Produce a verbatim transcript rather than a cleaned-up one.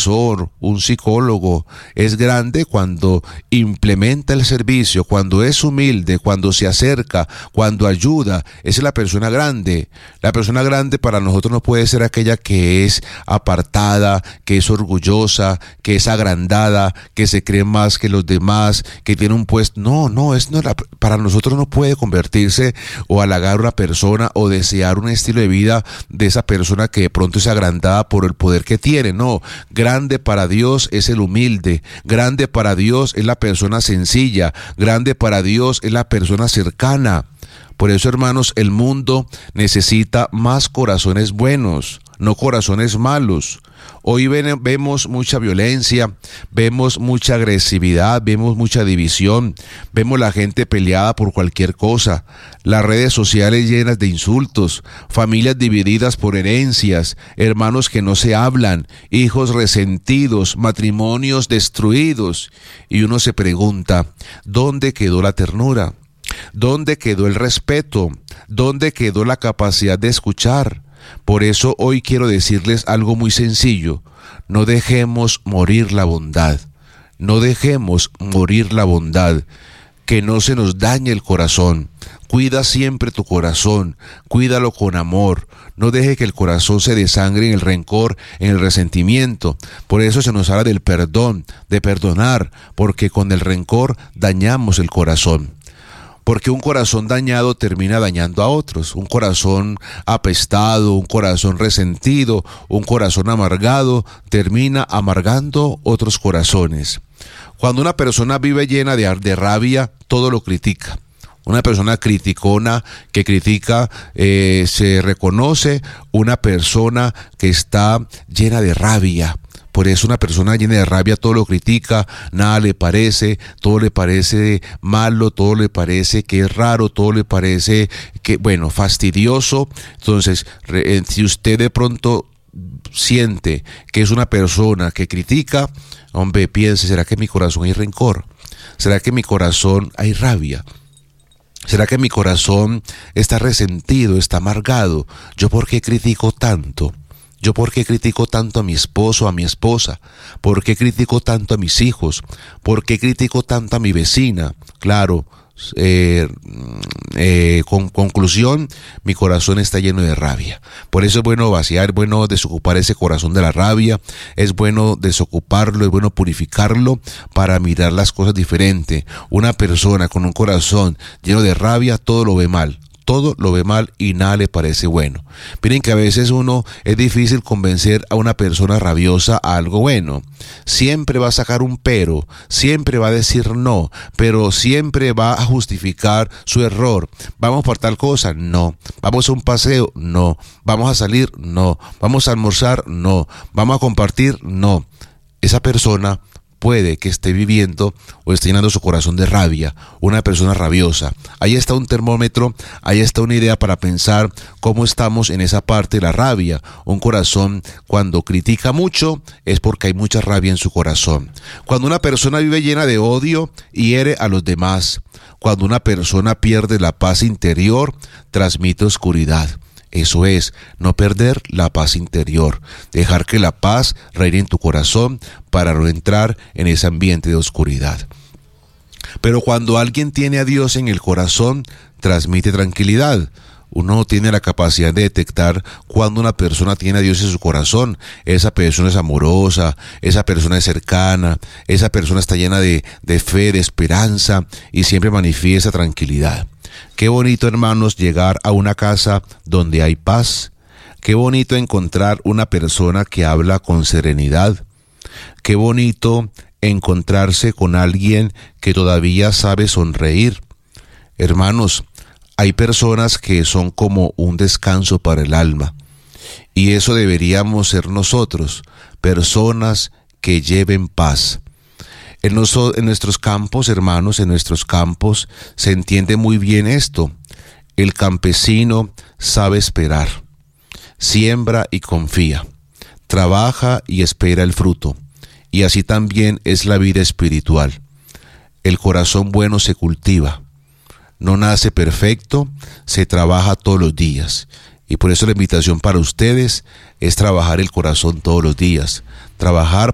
profesor, un psicólogo, es grande cuando implementa el servicio, cuando es humilde, cuando se acerca, cuando ayuda. Esa es la persona grande. La persona grande para nosotros no puede ser aquella que es apartada, que es orgullosa, que es agrandada, que se cree más que los demás, que tiene un puesto. No, no, es no la, para nosotros no puede convertirse o halagar a una persona o desear un estilo de vida de esa persona que de pronto es agrandada por el poder que tiene. No, grande para Dios es el humilde, grande para Dios es la persona sencilla, grande para Dios es la persona cercana. Por eso, hermanos, el mundo necesita más corazones buenos, no corazones malos. Hoy ven, vemos mucha violencia, vemos mucha agresividad, vemos mucha división, vemos la gente peleada por cualquier cosa, las redes sociales llenas de insultos, familias divididas por herencias, hermanos que no se hablan, hijos resentidos, matrimonios destruidos. Y uno se pregunta, ¿dónde quedó la ternura? ¿Dónde quedó el respeto? ¿Dónde quedó la capacidad de escuchar? Por eso hoy quiero decirles algo muy sencillo. No dejemos morir la bondad. No dejemos morir la bondad. Que no se nos dañe el corazón. Cuida siempre tu corazón. Cuídalo con amor. No deje que el corazón se desangre en el rencor, en el resentimiento. Por eso se nos habla del perdón, de perdonar, porque con el rencor dañamos el corazón. Porque un corazón dañado termina dañando a otros. Un corazón apestado, un corazón resentido, un corazón amargado, termina amargando otros corazones. Cuando una persona vive llena de, de rabia, todo lo critica. Una persona criticona que critica eh, se reconoce una persona que está llena de rabia. Por eso una persona llena de rabia todo lo critica, nada le parece, todo le parece malo, todo le parece que es raro, todo le parece que, bueno, fastidioso. Entonces, re, si usted de pronto siente que es una persona que critica, hombre, piense, ¿será que en mi corazón hay rencor? ¿Será que en mi corazón hay rabia? ¿Será que mi corazón está resentido, está amargado? ¿Yo por qué critico tanto? ¿Yo por qué critico tanto a mi esposo, a mi esposa? ¿Por qué critico tanto a mis hijos? ¿Por qué critico tanto a mi vecina? Claro, eh, eh, con conclusión, mi corazón está lleno de rabia. Por eso es bueno vaciar, es bueno desocupar ese corazón de la rabia, es bueno desocuparlo, es bueno purificarlo para mirar las cosas diferente. Una persona con un corazón lleno de rabia, todo lo ve mal. Todo lo ve mal y nada le parece bueno. Miren que a veces uno es difícil convencer a una persona rabiosa a algo bueno. Siempre va a sacar un pero, siempre va a decir no, pero siempre va a justificar su error. ¿Vamos por tal cosa? No. ¿Vamos a un paseo? No. ¿Vamos a salir? No. ¿Vamos a almorzar? No. ¿Vamos a compartir? No. Esa persona puede que esté viviendo o esté llenando su corazón de rabia, una persona rabiosa. Ahí está un termómetro, ahí está una idea para pensar cómo estamos en esa parte de la rabia. Un corazón cuando critica mucho es porque hay mucha rabia en su corazón. Cuando una persona vive llena de odio, hiere a los demás. Cuando una persona pierde la paz interior, transmite oscuridad. Eso es, no perder la paz interior, dejar que la paz reine en tu corazón para no entrar en ese ambiente de oscuridad. Pero cuando alguien tiene a Dios en el corazón, transmite tranquilidad. Uno tiene la capacidad de detectar cuando una persona tiene a Dios en su corazón. Esa persona es amorosa, esa persona es cercana, esa persona está llena de, de fe, de esperanza y siempre manifiesta tranquilidad. Qué bonito, hermanos, llegar a una casa donde hay paz. Qué bonito encontrar una persona que habla con serenidad. Qué bonito encontrarse con alguien que todavía sabe sonreír. Hermanos, hay personas que son como un descanso para el alma. Y eso deberíamos ser nosotros, personas que lleven paz. En, noso, en nuestros campos, hermanos, en nuestros campos se entiende muy bien esto. El campesino sabe esperar, siembra y confía, trabaja y espera el fruto. Y así también es la vida espiritual. El corazón bueno se cultiva, no nace perfecto, se trabaja todos los días. Y por eso la invitación para ustedes es trabajar el corazón todos los días, trabajar